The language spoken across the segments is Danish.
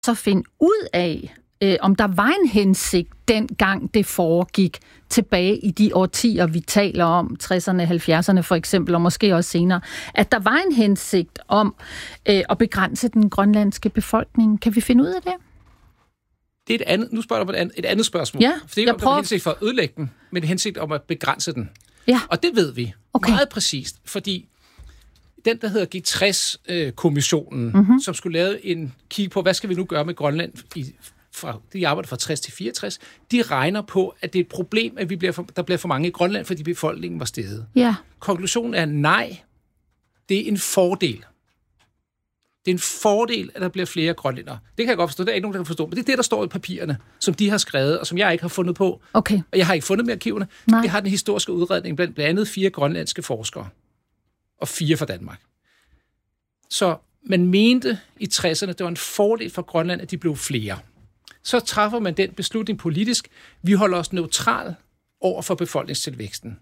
så finde ud af, om der var en hensigt dengang det foregik tilbage i de årtier, vi taler om, 60'erne, 70'erne for eksempel, og måske også senere, at der var en hensigt om at begrænse den grønlandske befolkning. Kan vi finde ud af det? Det er et andet, nu spørger du på et andet spørgsmål. Ja, for det er ikke om hensigt for at ødelægge den, men hensigt om at begrænse den. Ja. Og det ved vi meget præcist, fordi den, der hedder G60-kommissionen, som skulle lave en kig på, hvad skal vi nu gøre med Grønland, de arbejder fra 60 til 64, de regner på, at det er et problem, at der bliver for mange i Grønland, fordi befolkningen var steget. Ja. Konklusionen er nej, det er en fordel. Det er en fordel, at der bliver flere grønlændere. Det kan jeg godt forstå, det er ikke nogen, der kan forstå, men det er det, der står i papirerne, som de har skrevet, og som jeg ikke har fundet på. Okay. Og jeg har ikke fundet med arkiverne. Nej. Det har den historiske udredning blandt andet 4 grønlandske forskere, og 4 fra Danmark. Så man mente i 60'erne, det var en fordel for Grønland, at de blev flere. Så træffer man den beslutning politisk. Vi holder os neutral over for befolkningstilvæksten.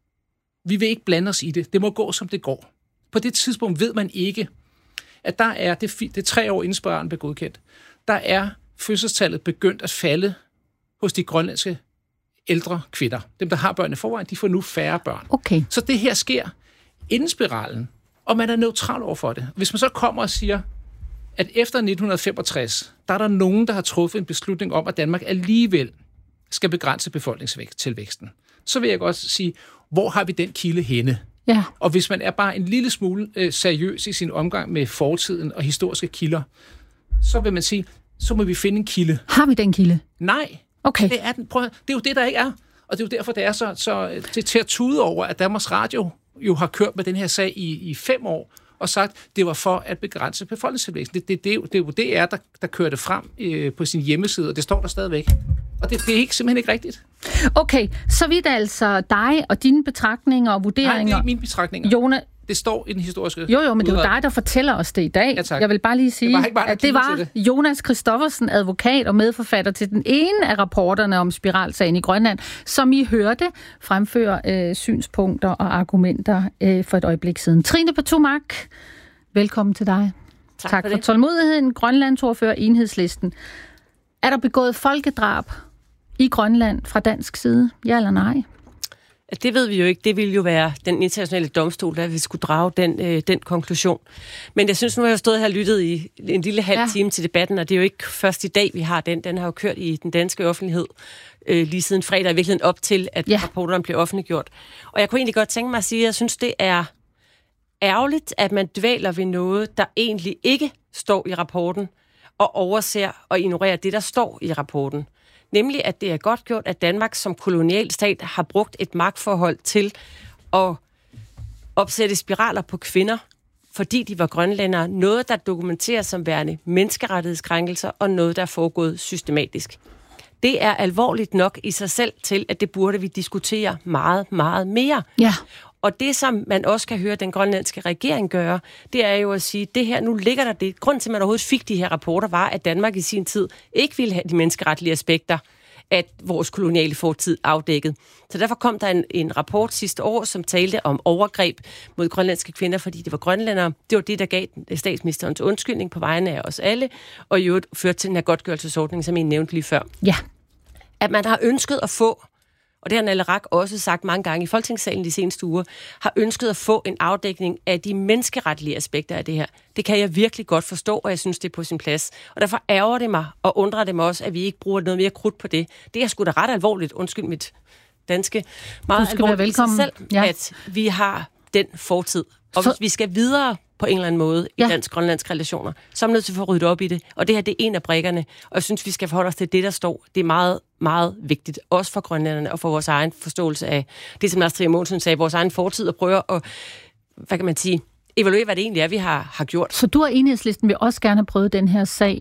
Vi vil ikke blande os i det. Det må gå, som det går. På det tidspunkt ved man ikke, at der er, det er 3 år inden spørgeren blev godkendt, der er fødselstallet begyndt at falde hos de grønlandske ældre kvinder. Dem, der har børn i forvejen, de får nu færre børn. Okay. Så det her sker inden spiralen, og man er neutral over for det. Hvis man så kommer og siger, at efter 1965, der er der nogen, der har truffet en beslutning om, at Danmark alligevel skal begrænse befolkningstilvæksten, så vil jeg godt sige, hvor har vi den kilde henne? Ja. Og hvis man er bare en lille smule seriøs i sin omgang med fortiden og historiske kilder, så vil man sige, så må vi finde en kilde. Har vi den kilde? Nej. Okay. Det er den. Prøv, det er jo det, der ikke er. Og det er jo derfor, det er så til at tude over, at Danmarks Radio jo har kørt med den her sag i 5 år, og sagt, det var for at begrænse befolkningstilvæksten. Det er jo DR, der kører det frem på sin hjemmeside, og det står der stadigvæk. Og det er simpelthen ikke rigtigt. Okay, så vidt altså dig og dine betragtninger og vurderinger. Nej, det er ikke mine betragtninger. Jone, det står i den historiske Jo, men det er jo dig, der fortæller os det i dag. Ja, tak. Jeg vil bare lige sige, at det var det. Jonas Christoffersen, advokat og medforfatter til den ene af rapporterne om spiralsagen i Grønland, som I hørte fremføre synspunkter og argumenter for et øjeblik siden. Trine Patumark, velkommen til dig. Tak for tålmodigheden. Grønlandsordfører Enhedslisten. Er der begået folkedrab i Grønland fra dansk side? Ja eller nej? Det ved vi jo ikke. Det ville jo være den internationale domstol, der vi skulle drage den konklusion. Men jeg synes, nu har jeg stået her og lyttet i en lille halv time til debatten, og det er jo ikke først i dag, vi har den. Den har jo kørt i den danske offentlighed lige siden fredag, i virkeligheden op til, at rapporterne blev offentliggjort. Og jeg kunne egentlig godt tænke mig at sige, at jeg synes, det er ærgerligt, at man dvæler ved noget, der egentlig ikke står i rapporten, og overser og ignorerer det, der står i rapporten. Nemlig, at det er godt gjort, at Danmark som kolonialstat har brugt et magtforhold til at opsætte spiraler på kvinder, fordi de var grønlændere. Noget, der dokumenteres som værende menneskerettighedskrænkelser, og noget, der er foregået systematisk. Det er alvorligt nok i sig selv til, at det burde vi diskutere meget, meget mere. Ja. Og det, som man også kan høre den grønlandske regering gøre, det er jo at sige, det her, nu ligger der det. Grunden til, at man overhovedet fik de her rapporter, var, at Danmark i sin tid ikke ville have de menneskeretlige aspekter af vores koloniale fortid afdækket. Så derfor kom der en rapport sidste år, som talte om overgreb mod grønlandske kvinder, fordi det var grønlændere. Det var det, der gav statsministerens undskyldning på vegne af os alle, og i øvrigt førte til den her godtgørelsesordning, som I nævnte lige før. Ja. At man har ønsket at få, og det har Nalle Rak også sagt mange gange i Folketingssalen de seneste uger, har ønsket at få en afdækning af de menneskeretlige aspekter af det her. Det kan jeg virkelig godt forstå, og jeg synes, det er på sin plads. Og derfor ærger det mig, og undrer det mig også, at vi ikke bruger noget mere krudt på det. Det er sgu da ret alvorligt, undskyld mit danske, meget alvorligt i sig selv, at vi har den fortid. Og hvis vi skal videre på en eller anden måde i dansk-grønlandske relationer, så er vi nødt til at få ryddet op i det. Og det her, det er en af brikkerne. Og jeg synes, vi skal forholde os til det, der står. Det er meget, meget vigtigt. Også for grønlænderne og for vores egen forståelse af det, som Lars Trier Mogensen sagde, vores egen fortid, og prøve at, hvad kan man sige, evaluere, hvad det egentlig er, vi har gjort. Så du og Enhedslisten vil også gerne have prøvet den her sag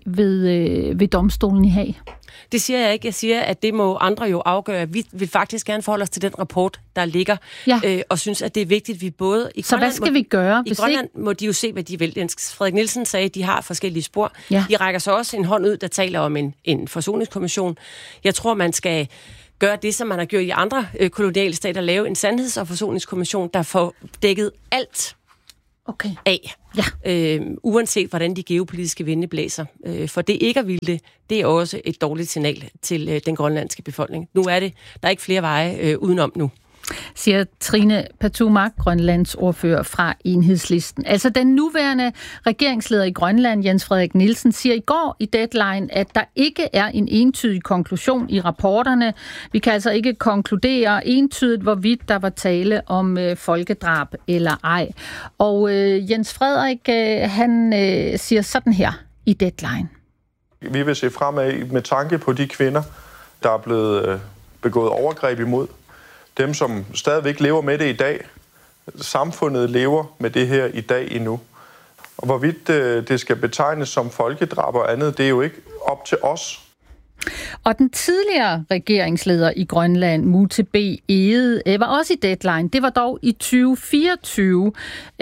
ved domstolen i Haag? Det siger jeg ikke. Jeg siger, at det må andre jo afgøre. Vi vil faktisk gerne forholde os til den rapport, der ligger, og synes, at det er vigtigt, at vi både i så Grønland... Så hvad skal vi gøre? I Grønland må de jo se, hvad de vil. Frederik Nielsen sagde, at de har forskellige spor. Ja. De rækker så også en hånd ud, der taler om en forsoningskommission. Jeg tror, man skal gøre det, som man har gjort i andre koloniale stater, lave en sandheds- og forsoningskommission, der får dækket alt af. Ja. Uanset hvordan de geopolitiske vinde blæser. For det ikke at ville det er også et dårligt signal til den grønlandske befolkning. Nu er det, der er ikke flere veje udenom nu. Siger Trine Patumark, Grønlands ordfører fra Enhedslisten. Altså den nuværende regeringsleder i Grønland, Jens Frederik Nielsen, siger i går i Deadline, at der ikke er en entydig konklusion i rapporterne. Vi kan altså ikke konkludere entydigt, hvorvidt der var tale om folkedrab eller ej. Og Jens Frederik, han siger sådan her i Deadline. Vi vil se fremad med tanke på de kvinder, der er blevet begået overgreb imod. Dem, som stadigvæk lever med det i dag. Samfundet lever med det her i dag endnu. Og hvorvidt det skal betegnes som folkedrab og andet, det er jo ikke op til os. Og den tidligere regeringsleder i Grønland, Mute B. Egede, var også i Deadline. Det var dog i 2024.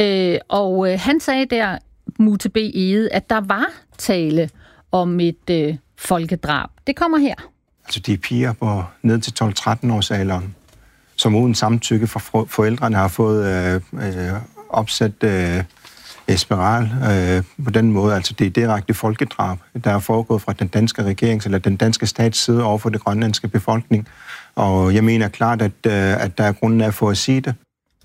Og han sagde der, Mute B. Egede, at der var tale om et folkedrab. Det kommer her. Altså de piger på ned til 12-13 års alderen, som uden samtykke fra forældrene har fået opsat spiral på den måde. Altså det er direkte folkedrab, der er foregået fra den danske regerings eller den danske stats side over for det grønlandske befolkning. Og jeg mener klart, at der er grunden for at sige det.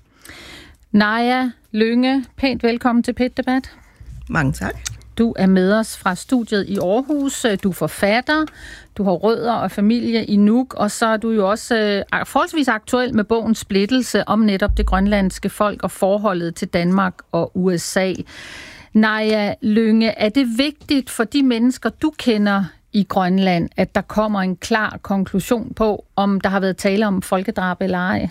Naja Lynge, pænt velkommen til PET-debat. Mange tak. Du er med os fra studiet i Aarhus. Du er forfatter, du har rødder og familie i Nuuk, og så er du jo også forholdsvis aktuel med bogen Splittelse om netop det grønlandske folk og forholdet til Danmark og USA. Naja Lynge, er det vigtigt for de mennesker, du kender i Grønland, at der kommer en klar konklusion på, om der har været tale om folkedrab eller ej?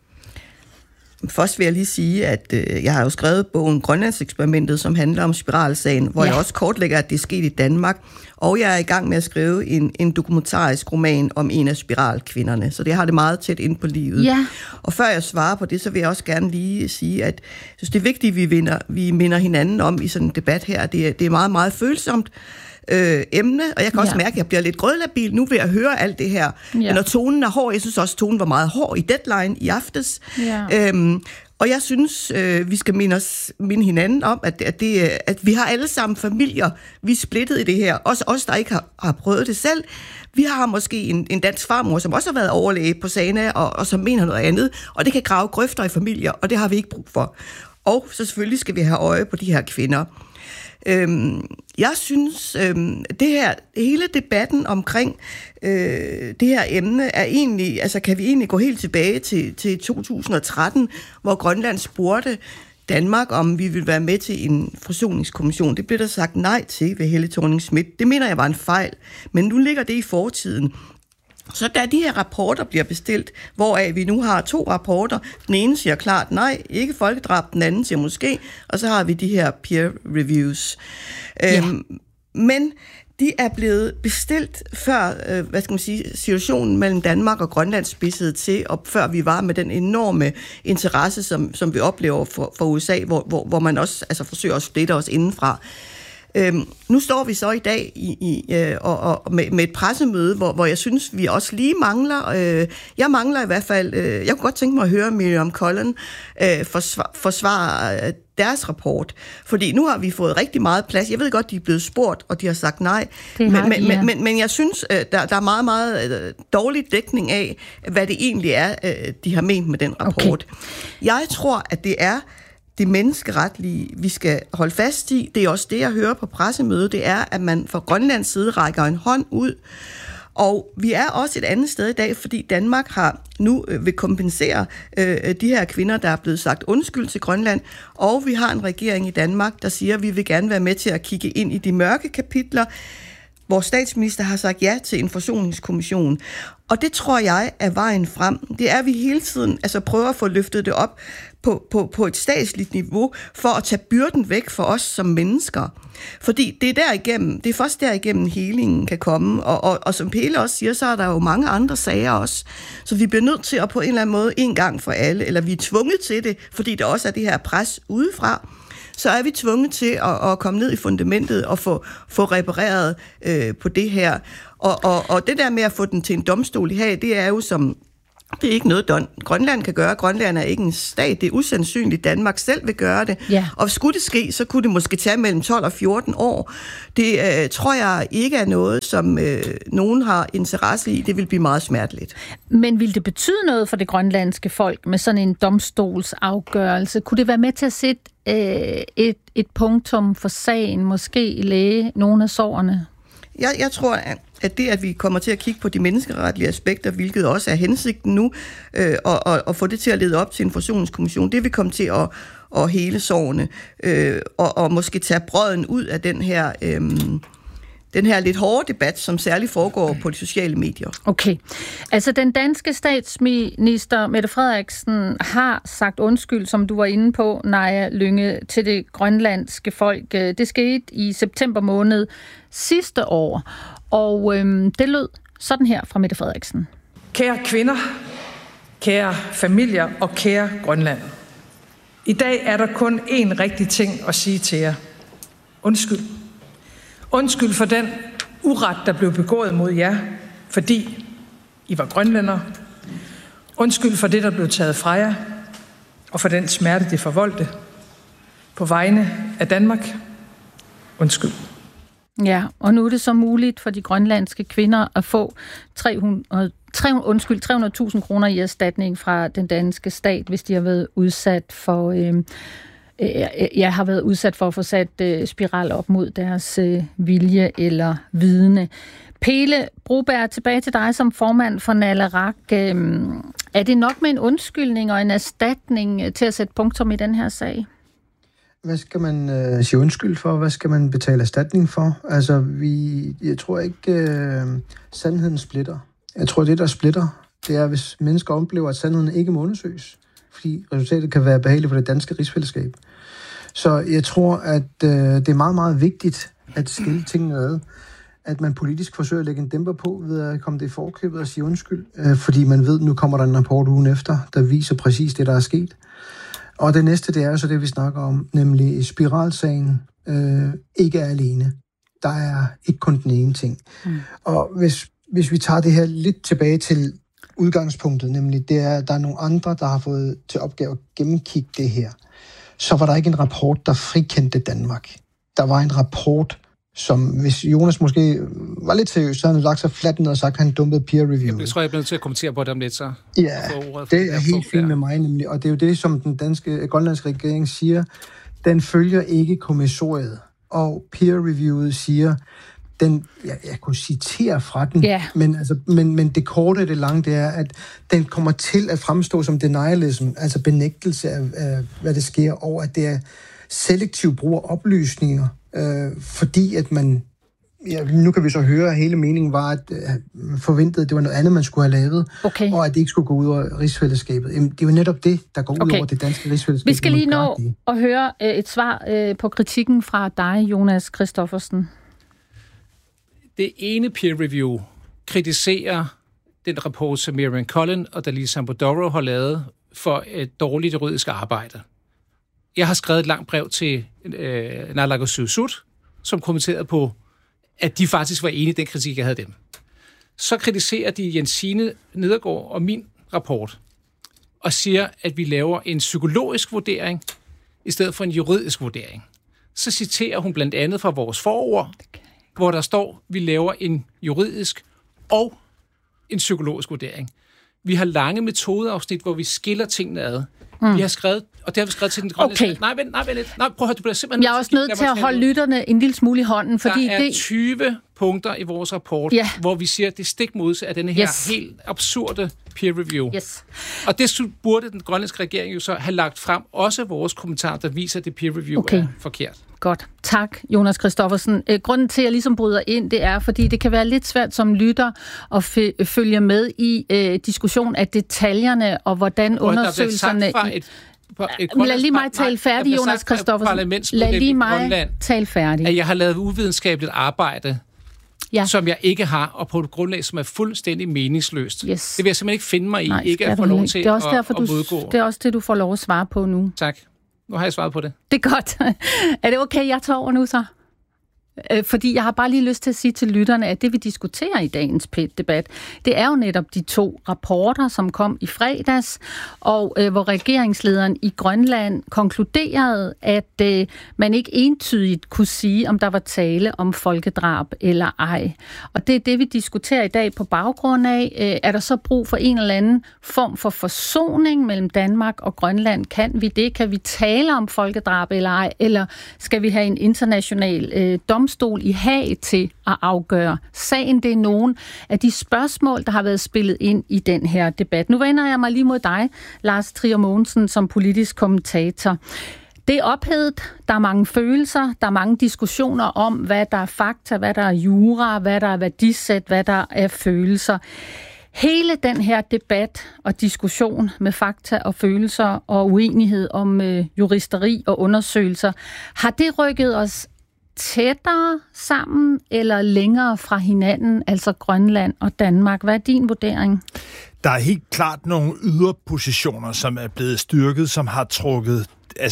Først vil jeg lige sige, at jeg har jo skrevet bogen Grønlandseksperimentet, som handler om spiralsagen, hvor jeg også kortlægger, at det er sket i Danmark. Og jeg er i gang med at skrive en dokumentarisk roman om en af spiralkvinderne. Så det har det meget tæt ind på livet. Ja. Og før jeg svarer på det, så vil jeg også gerne lige sige, at jeg synes, det er vigtigt, at vi minder hinanden om i sådan en debat her. Det er meget, meget følsomt emne, og jeg kan også mærke, at jeg bliver lidt grødlabil nu ved at høre alt det her. Ja. Når tonen er hård, jeg synes også, at tonen var meget hård i Deadline i aftes. Ja. Og jeg synes, vi skal minde hinanden om, at vi har alle sammen familier, vi er splittet i det her. Også os, der ikke har prøvet det selv. Vi har måske en dansk farmor, som også har været overlæge på Sana, og som mener noget andet. Og det kan grave grøfter i familier, og det har vi ikke brug for. Og så selvfølgelig skal vi have øje på de her kvinder. Jeg synes, hele debatten omkring det her emne er egentlig, altså kan vi egentlig gå helt tilbage til 2013, hvor Grønland spurgte Danmark, om vi ville være med til en forsoningskommission. Det blev der sagt nej til ved Helle Thorning-Schmidt. Det mener jeg var en fejl, men nu ligger det i fortiden. Så da de her rapporter bliver bestilt, hvoraf vi nu har 2 rapporter, den ene siger klart nej, ikke folkedrab, den anden siger måske, og så har vi de her peer reviews. Ja. Men de er blevet bestilt før, situationen mellem Danmark og Grønland spidsede til, og før vi var med den enorme interesse, som vi oplever for USA, hvor man også forsøger at splitte os indenfra. Nu står vi så i dag med et pressemøde, hvor jeg synes, vi også lige mangler. Jeg mangler i hvert fald. Jeg kunne godt tænke mig at høre Miriam Cullen forsvare deres rapport. Fordi nu har vi fået rigtig meget plads. Jeg ved godt, de er blevet spurgt, og de har sagt nej. Men jeg synes, der er meget, meget dårlig dækning af, hvad det egentlig er, de har ment med den rapport. Okay. Jeg tror, at det er det menneskeretlige, vi skal holde fast i. Det er også det, jeg hører på pressemødet. Det er, at man fra Grønlands side rækker en hånd ud. Og vi er også et andet sted i dag, fordi Danmark har nu vil kompensere de her kvinder, der er blevet sagt undskyld til Grønland. Og vi har en regering i Danmark, der siger, at vi vil gerne være med til at kigge ind i de mørke kapitler. Vores statsminister har sagt ja til en forsoningskommission. Og det tror jeg er vejen frem. Det er, at vi hele tiden prøver at få løftet det op på et statsligt niveau, for at tage byrden væk for os som mennesker. Fordi det er først derigennem helingen kan komme, og som Pelle også siger, så er der jo mange andre sager også. Så vi bliver nødt til at på en eller anden måde en gang for alle, eller vi er tvunget til det, fordi der også er det her pres udefra, så er vi tvunget til at komme ned i fundamentet og få repareret på det her. Og det der med at få den til en domstol i Haag, det er jo som Det er ikke noget, Grønland kan gøre. Grønland er ikke en stat. Det er usandsynligt. Danmark selv vil gøre det. Ja. Og skulle det ske, så kunne det måske tage mellem 12 og 14 år. Det tror jeg ikke er noget, som nogen har interesse i. Det vil blive meget smerteligt. Men vil det betyde noget for det grønlandske folk med sådan en domstolsafgørelse? Kunne det være med til at sætte et punktum for sagen, måske læge nogle af sårene? Jeg tror, at det, at vi kommer til at kigge på de menneskeretlige aspekter, hvilket også er hensigten nu, og få det til at lede op til en forsoningskommission, det vil komme til at hele sårene, og måske tage brøden ud af den her lidt hårde debat, som særligt foregår på de sociale medier. Okay. Altså, den danske statsminister Mette Frederiksen har sagt undskyld, som du var inde på, Naja Lynge, til det grønlandske folk. Det skete i september måned sidste år, og det lød sådan her fra Mette Frederiksen. Kære kvinder, kære familier og kære Grønland. I dag er der kun én rigtig ting at sige til jer. Undskyld. Undskyld for den uret, der blev begået mod jer, fordi I var grønlændere. Undskyld for det, der blev taget fra jer, og for den smerte, det forvoldte. På vegne af Danmark. Undskyld. Ja, og nu er det så muligt for de grønlandske kvinder at få 300.000 kroner i erstatning fra den danske stat, hvis de har været udsat for... har været udsat for at få sat spiral op mod deres vilje eller vidne. Pele Broberg, tilbage til dig som formand for Naleraq. Er det nok med en undskyldning og en erstatning til at sætte punktum i den her sag? Hvad skal man sige undskyld for? Hvad skal man betale erstatning for? Altså, jeg tror ikke, sandheden splitter. Jeg tror, det, der splitter, det er, hvis mennesker oplever, at sandheden ikke må undersøges. Fordi resultatet kan være behageligt for det danske rigsfællesskab. Så jeg tror, at det er meget, meget vigtigt at skille tingene ad. At man politisk forsøger at lægge en dæmper på ved at komme det i forkøbet og sige undskyld. Fordi man ved, at nu kommer der en rapport ugen efter, der viser præcis det, der er sket. Og det næste, det er jo så det, vi snakker om, nemlig spiralsagen ikke er alene. Der er ikke kun den ene ting. Og hvis vi tager det her lidt tilbage til udgangspunktet, nemlig det er, at der er nogle andre, der har fået til opgave at gennemkigge det her, så var der ikke en rapport, der frikendte Danmark. Der var en rapport, som hvis Jonas måske var lidt seriøs, så havde han lagt sig fladt ned og sagt, at han dumpede peer review. Jeg tror, jeg bliver nødt til at kommentere på det om lidt, så. Ja, det er helt fint med mig nemlig, og det er jo det, som den grønlandske regering siger, den følger ikke kommissoriet, og peer reviewet siger, jeg kunne citere fra den, men det korte og det lange, det er, at den kommer til at fremstå som denialism, altså benægtelse af, hvad det sker, og at det er selektiv brug af oplysninger, fordi at man, nu kan vi så høre, at hele meningen var, at man forventede, at det var noget andet, man skulle have lavet, og at det ikke skulle gå ud over rigsfællesskabet. Det er jo netop det, der går ud over det danske rigsfællesskab. Vi skal lige nå at høre et svar på kritikken fra dig, Jonas Christoffersen. Det ene peer review kritiserer den rapport, som Miriam Collin og Dalisa Sambodoro har lavet for et dårligt juridisk arbejde. Jeg har skrevet et langt brev til Naalakkersuisut, som kommenterede på, at de faktisk var enige i den kritik, jeg havde dem. Så kritiserer de Jensine Nedergaard og min rapport, og siger, at vi laver en psykologisk vurdering, i stedet for en juridisk vurdering. Så citerer hun blandt andet fra vores forord, hvor der står, at vi laver en juridisk og en psykologisk vurdering. Vi har lange metodeafsnit, hvor vi skiller tingene ad. Vi har skrevet, og det har vi skrevet til den grønlandske... Okay. Nej, prøv at høre, du bliver simpelthen... Jeg er også nødt til at holde lytterne en lille smule i hånden, fordi der er 20 punkter i vores rapport, hvor vi siger, at det stik modsat af denne her helt absurde peer review. Yes. Og det burde den grønlandske regering jo så have lagt frem, også vores kommentarer, der viser, at det peer review er forkert. Godt. Tak, Jonas Christoffersen. Grunden til, at jeg ligesom bryder ind, det er, fordi det kan være lidt svært som lytter at følge med i diskussion af detaljerne og hvordan undersøgelserne... Lad lige mig tale færdig, Jonas Christoffersen. Lad lige mig tale færdig. At jeg har lavet uvidenskabeligt arbejde, som jeg ikke har, og på et grundlag, som er fuldstændig meningsløst. Yes. Det vil jeg simpelthen ikke finde mig i, ikke at få lov til at modgå. Det er også det, du får lov at svare på nu. Tak. Nu har jeg svaret på det. Det er godt. Er det okay, jeg tager over nu så? Fordi jeg har bare lige lyst til at sige til lytterne, at det vi diskuterer i dagens PET-debat, det er jo netop de 2 rapporter, som kom i fredags, og hvor regeringslederen i Grønland konkluderede, at man ikke entydigt kunne sige, om der var tale om folkedrab eller ej. Og det er det, vi diskuterer i dag på baggrund af. Er der så brug for en eller anden form for forsoning mellem Danmark og Grønland? Kan vi det? Kan vi tale om folkedrab eller ej? Eller skal vi have en international domstol i Haag til at afgøre sagen? Det er nogle af de spørgsmål, der har været spillet ind i den her debat. Nu vender jeg mig lige mod dig, Lars Trier Mogensen, som politisk kommentator. Det er ophedet, der er mange følelser, der er mange diskussioner om, hvad der er fakta, hvad der er jura, hvad der er værdisæt, hvad der er følelser. Hele den her debat og diskussion med fakta og følelser og uenighed om juristeri og undersøgelser, har det rykket os tættere sammen eller længere fra hinanden, altså Grønland og Danmark? Hvad er din vurdering? Der er helt klart nogle yderpositioner, som er blevet styrket, som har trukket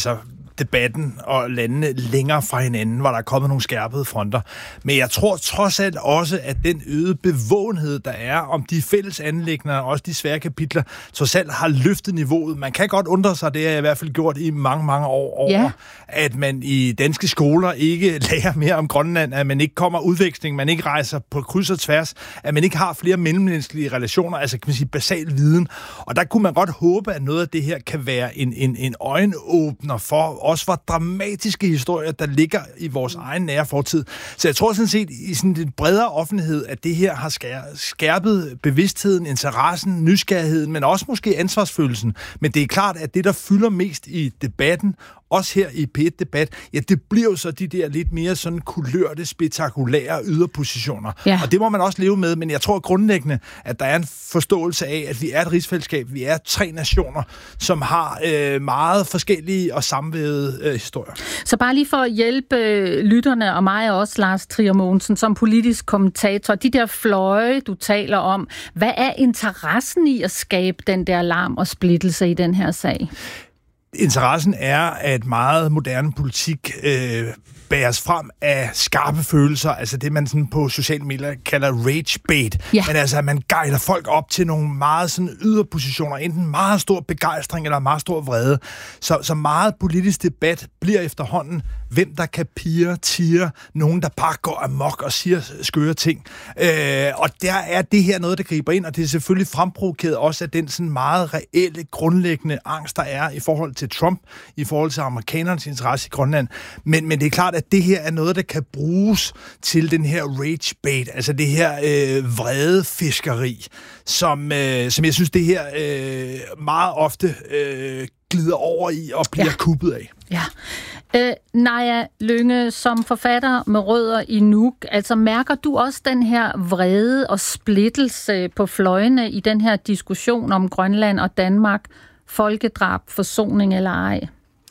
debatten og landene længere fra hinanden, hvor der er kommet nogle skærpede fronter. Men jeg tror trods alt også, at den øgede bevågenhed, der er om de fælles anliggender og også de svære kapitler, trods alt har løftet niveauet. Man kan godt undre sig, det har jeg i hvert fald gjort i mange, mange år over, at man i danske skoler ikke lærer mere om Grønland, at man ikke kommer udveksling, man ikke rejser på kryds og tværs, at man ikke har flere mellemmenneskelige relationer, altså kan man sige basal viden. Og der kunne man godt håbe, at noget af det her kan være en øjenåbner for også hvor dramatiske historier, der ligger i vores egen nære fortid. Så jeg tror sådan set, i sådan en bredere offentlighed, at det her har skærpet bevidstheden, interessen, nysgerrigheden, men også måske ansvarsfølelsen. Men det er klart, at det, der fylder mest i debatten, også her i P1-debat, ja, det bliver jo så de der lidt mere sådan kulørte, spektakulære yderpositioner. Ja. Og det må man også leve med, men jeg tror grundlæggende, at der er en forståelse af, at vi er et rigsfællesskab, vi er 3 nationer, som har meget forskellige og sammenvævede historier. Så bare lige for at hjælpe lytterne og mig også, Lars Trier Mogensen, som politisk kommentator, de der fløje, du taler om, hvad er interessen i at skabe den der larm og splittelse i den her sag? Interessen er, at meget moderne politik bæres frem af skarpe følelser, altså det, man sådan på sociale medier kalder rage bait. Ja. Men altså, at man guider folk op til nogle meget sådan yderpositioner, enten meget stor begejstring eller meget stor vrede. Så meget politisk debat bliver efterhånden, hvem der kan tiger, nogen, der bare går amok og siger skøre ting. Og der er det her noget, der griber ind, og det er selvfølgelig fremprovokeret også af den sådan meget reelle, grundlæggende angst, der er i forhold til Trump, i forhold til amerikanernes interesse i Grønland. Men det er klart, at det her er noget, der kan bruges til den her rage bait, altså det her vrede fiskeri, som jeg synes, det her meget ofte glider over i og bliver kuppet af. Ja. Naja Lynge, som forfatter med rødder i Nuuk, altså mærker du også den her vrede og splittelse på fløjene i den her diskussion om Grønland og Danmark, folkedrab, forsoning eller ej?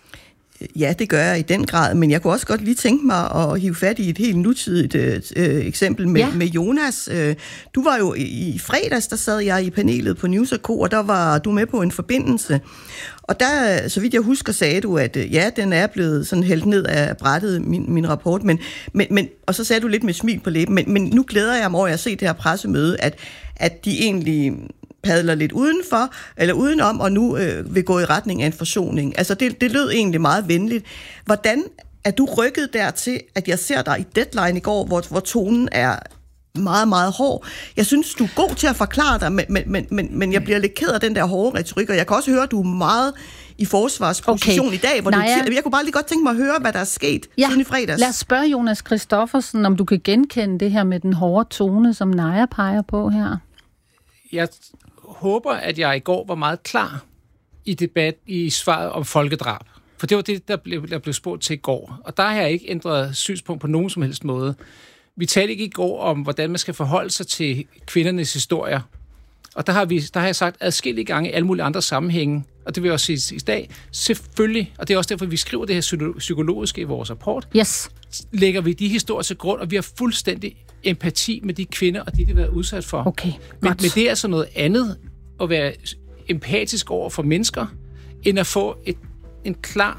Ja, det gør jeg i den grad, men jeg kunne også godt lige tænke mig at hive fat i et helt nutidigt eksempel med Jonas. Du var jo i fredags, der sad jeg i panelet på News & Co, og der var du med på en forbindelse. Og der, så vidt jeg husker, sagde du, at ja, den er blevet sådan hældt ned af brættet, min rapport, men, og så sagde du lidt med smil på læben, men nu glæder jeg mig over at se det her pressemøde, at de egentlig padler lidt udenfor, eller udenom, og nu vil gå i retning af en forsoning. Altså, det lød egentlig meget venligt. Hvordan er du rykket dertil, at jeg ser dig i Deadline i går, hvor tonen er meget, meget hård? Jeg synes, du er god til at forklare dig, men jeg bliver lidt ked af den der hårde retorik, og jeg kan også høre, at du er meget i forsvarsposition i dag, hvor jeg kunne bare lige godt tænke mig at høre, hvad der er sket siden i fredags. Lad os spørge Jonas Christoffersen, om du kan genkende det her med den hårde tone, som Naja peger på her. Jeg håber, at jeg i går var meget klar i debat i svaret om folkedrab. For det var det, der blev spurgt til i går. Og der har jeg ikke ændret synspunkt på nogen som helst måde. Vi talte ikke i går om, hvordan man skal forholde sig til kvindernes historier. Og der har jeg sagt adskillige gange i alle mulige andre sammenhænge, og det vil jeg også sige i dag, selvfølgelig, og det er også derfor, vi skriver det her psykologiske i vores rapport, lægger vi de historier til grund, og vi har fuldstændig empati med de kvinder, og de har været udsat for. Okay, men det er altså noget andet at være empatisk over for mennesker, end at få en klar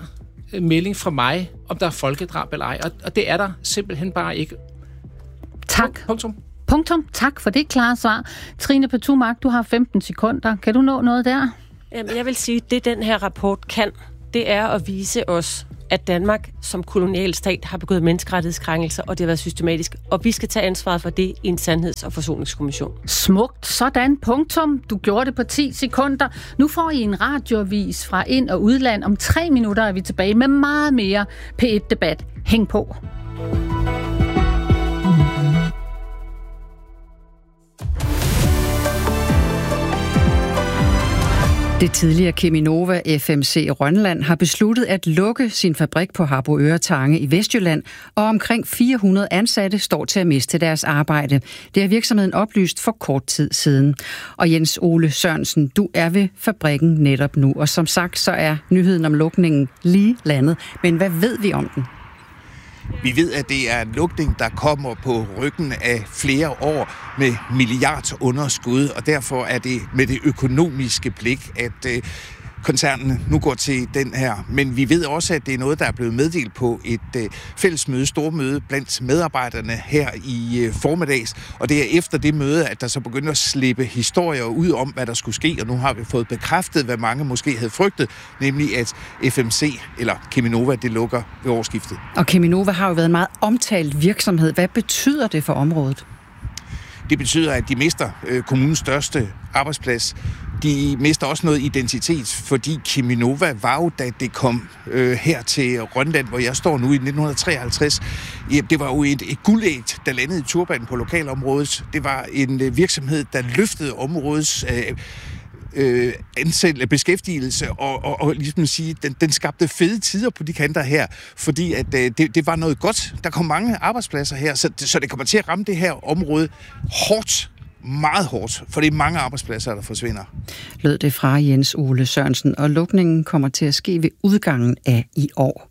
melding fra mig, om der er folkedrab eller ej. Og det er der simpelthen bare ikke. Tak. Punktum. Tak for det klare svar. Trine Pertou Mach, du har 15 sekunder. Kan du nå noget der? Jamen, jeg vil sige, at det den her rapport kan, det er at vise os, at Danmark som kolonialstat har begået menneskerettighedskrænkelser, og det har været systematisk. Og vi skal tage ansvaret for det i en sandheds- og forsoningskommission. Smukt. Sådan. Punktum. Du gjorde det på 10 sekunder. Nu får I en radioavis fra ind- og udland. Om 3 minutter er vi tilbage med meget mere P1-debat. Hæng på. Det tidligere Cheminova FMC Rønland har besluttet at lukke sin fabrik på Harboøre Tange i Vestjylland, og omkring 400 ansatte står til at miste deres arbejde. Det har virksomheden oplyst for kort tid siden. Og Jens Ole Sørensen, du er ved fabrikken netop nu, og som sagt så er nyheden om lukningen lige landet. Men hvad ved vi om den? Vi ved, at det er en lukning, der kommer på ryggen af flere år med milliardunderskud, og derfor er det med det økonomiske blik, at koncernen nu går til den her. Men vi ved også, at det er noget, der er blevet meddelt på et fællesmøde, stormøde blandt medarbejderne her i formiddags. Og det er efter det møde, at der så begynder at slippe historier ud om, hvad der skulle ske. Og nu har vi fået bekræftet, hvad mange måske havde frygtet, nemlig at FMC, eller Cheminova, det lukker ved årsskiftet. Og Cheminova har jo været en meget omtalt virksomhed. Hvad betyder det for området? Det betyder, at de mister kommunens største arbejdsplads. De mister også noget identitet, fordi Cheminova var jo, da det kom her til Rønland, hvor jeg står nu i 1953. Det var jo et guldæg, der landede i turbanen på lokalområdet. Det var en virksomhed, der løftede områdets ansættelse, beskæftigelse og ligesom sige, den skabte fede tider på de kanter her, fordi at det var noget godt. Der kom mange arbejdspladser her, så det kommer til at ramme det her område hårdt. Meget hårdt, for det er mange arbejdspladser, der forsvinder. Lød det fra Jens Ole Sørensen, og lukningen kommer til at ske ved udgangen af i år.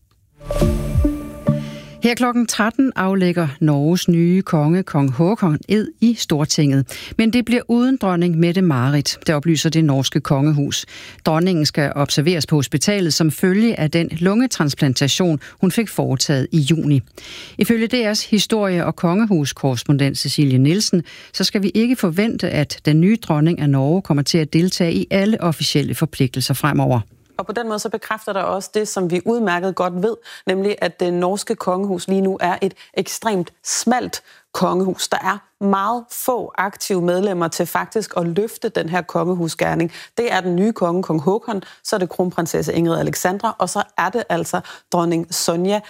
Her klokken 13 aflægger Norges nye konge, kong Håkon, ed i Stortinget. Men det bliver uden dronning Mette-Marit, der oplyser det norske kongehus. Dronningen skal observeres på hospitalet som følge af den lungetransplantation, hun fik foretaget i juni. Ifølge DR's historie- og kongehuskorrespondent Cecilie Nielsen, så skal vi ikke forvente, at den nye dronning af Norge kommer til at deltage i alle officielle forpligtelser fremover. Og på den måde så bekræfter der også det, som vi udmærket godt ved, nemlig at det norske kongehus lige nu er et ekstremt smalt kongehus. Der er meget få aktive medlemmer til faktisk at løfte den her kongehusgerning. Det er den nye konge, kong Håkon, så er det kronprinsesse Ingrid Alexandra, og så er det altså dronning Sonja.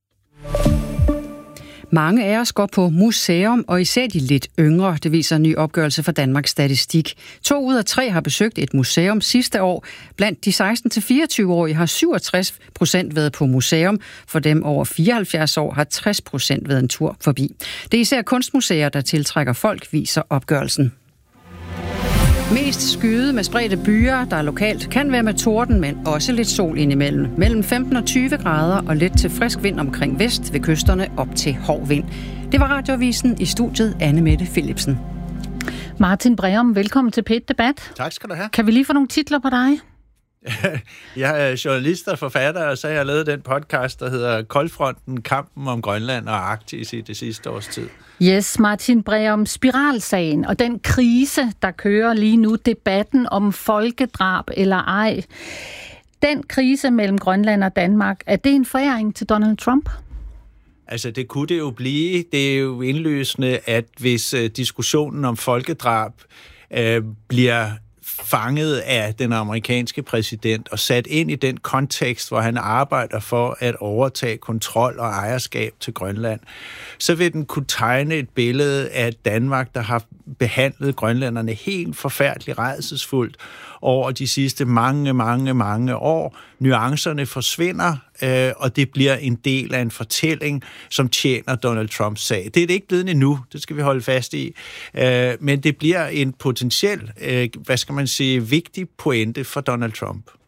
Mange af os går på museum, og især de lidt yngre, det viser en ny opgørelse fra Danmarks Statistik. 2 ud af 3 har besøgt et museum sidste år. Blandt de 16-24-årige har 67% været på museum. For dem over 74 år har 60% været en tur forbi. Det er især kunstmuseer, der tiltrækker folk, viser opgørelsen. Mest skyde med spredte byer, der lokalt kan være med torden, men også lidt sol indimellem. Mellem 15 og 20 grader og let til frisk vind omkring vest ved kysterne op til hård vind. Det var Radioavisen, i studiet Anne Mette Philipsen. Martin Breum, velkommen til P1 Debat. Tak skal du have. Kan vi lige få nogle titler på dig? Jeg er journalist og forfatter, og så har jeg lavet den podcast, der hedder Koldfronten, kampen om Grønland og Arktis i det sidste års tid. Yes, Martin Breum, spiralsagen og den krise, der kører lige nu, debatten om folkedrab eller ej. Den krise mellem Grønland og Danmark, er det en foræring til Donald Trump? Altså, det kunne det jo blive. Det er jo indløsende, at hvis diskussionen om folkedrab bliver fanget af den amerikanske præsident og sat ind i den kontekst, hvor han arbejder for at overtage kontrol og ejerskab til Grønland, så vil den kunne tegne et billede af Danmark, der har behandlet grønlænderne helt forfærdeligt rædselsfuldt over de sidste mange år. Nuancerne forsvinder, og det bliver en del af en fortælling, som tjener Donald Trumps sag. Det er det ikke blevet endnu, det skal vi holde fast i, men det bliver en potentiel, vigtig pointe for Donald Trump.